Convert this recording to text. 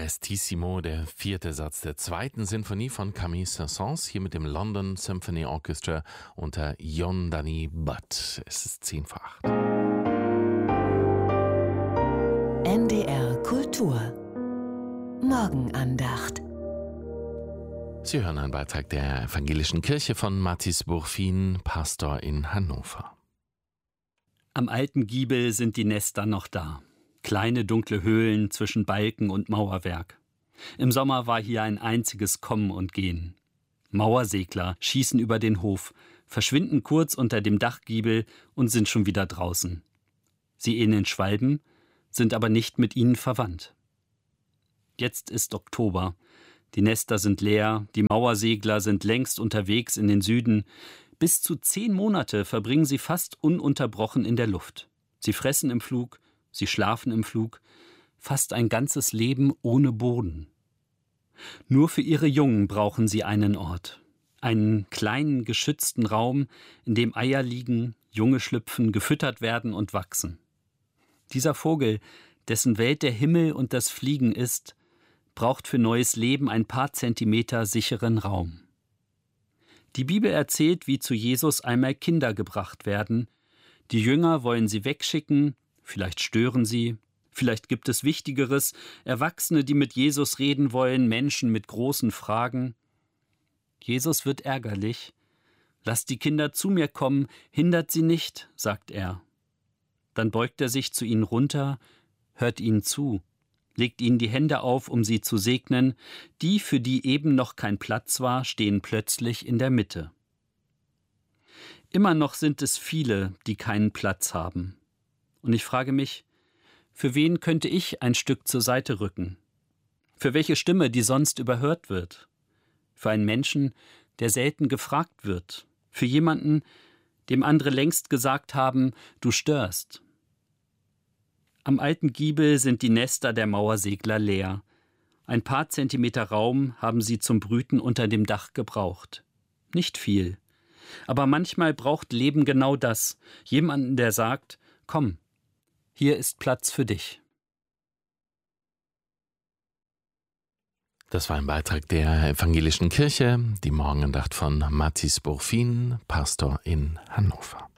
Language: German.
Prestissimo, der vierte Satz der zweiten Sinfonie von Camille Saint-Saëns, hier mit dem London Symphony Orchestra unter Jon Danny Butt. Es ist 7 vor 8. NDR Kultur Morgenandacht. Sie hören einen Beitrag der Evangelischen Kirche von Mathis Burfin, Pastor in Hannover. Am alten Giebel sind die Nester noch da. Kleine dunkle Höhlen zwischen Balken und Mauerwerk. Im Sommer war hier ein einziges Kommen und Gehen. Mauersegler schießen über den Hof, verschwinden kurz unter dem Dachgiebel und sind schon wieder draußen. Sie ähneln Schwalben, sind aber nicht mit ihnen verwandt. Jetzt ist Oktober. Die Nester sind leer, die Mauersegler sind längst unterwegs in den Süden. Bis zu 10 Monate verbringen sie fast ununterbrochen in der Luft. Sie fressen im Flug, sie schlafen im Flug, fast ein ganzes Leben ohne Boden. Nur für ihre Jungen brauchen sie einen Ort, einen kleinen, geschützten Raum, in dem Eier liegen, Junge schlüpfen, gefüttert werden und wachsen. Dieser Vogel, dessen Welt der Himmel und das Fliegen ist, braucht für neues Leben ein paar Zentimeter sicheren Raum. Die Bibel erzählt, wie zu Jesus einmal Kinder gebracht werden. Die Jünger wollen sie wegschicken, vielleicht stören sie, vielleicht gibt es Wichtigeres, Erwachsene, die mit Jesus reden wollen, Menschen mit großen Fragen. Jesus wird ärgerlich. Lasst die Kinder zu mir kommen, hindert sie nicht, sagt er. Dann beugt er sich zu ihnen runter, hört ihnen zu, legt ihnen die Hände auf, um sie zu segnen. Die, für die eben noch kein Platz war, stehen plötzlich in der Mitte. Immer noch sind es viele, die keinen Platz haben. Und ich frage mich, für wen könnte ich ein Stück zur Seite rücken? Für welche Stimme, die sonst überhört wird? Für einen Menschen, der selten gefragt wird? Für jemanden, dem andere längst gesagt haben, du störst? Am alten Giebel sind die Nester der Mauersegler leer. Ein paar Zentimeter Raum haben sie zum Brüten unter dem Dach gebraucht. Nicht viel. Aber manchmal braucht Leben genau das. Jemanden, der sagt, komm, hier ist Platz für dich. Das war ein Beitrag der Evangelischen Kirche, die Morgenandacht von Mathis Burfin, Pastor in Hannover.